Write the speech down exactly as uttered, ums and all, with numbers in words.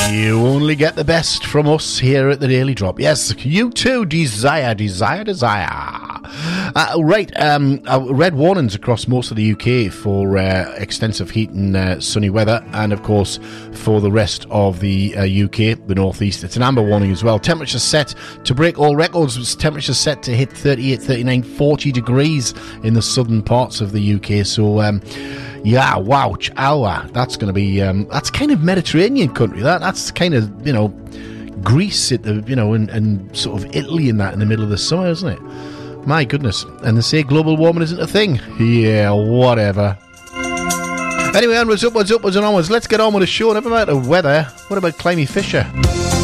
You only get the best from us here at the Daily Drop. Yes, you too desire, desire, desire. Uh, right, um, uh, red warnings across most of the U K for uh, extensive heat and uh, sunny weather, and of course for the rest of the uh, U K, the northeast. It's an amber warning as well. Temperatures set to break all records. Temperatures set to hit thirty-eight, thirty-nine, forty degrees in the southern parts of the U K. So, um, yeah, wow, hour. That's going to be, um, that's kind of Mediterranean country. That That's kind of, you know, Greece, at the, you know, and, and sort of Italy and that in the middle of the summer, isn't it? My goodness. And they say global warming isn't a thing. Yeah, whatever. Anyway, onwards, upwards, upwards and onwards. Let's get on with the show. Never mind the weather. What about Climie Fisher?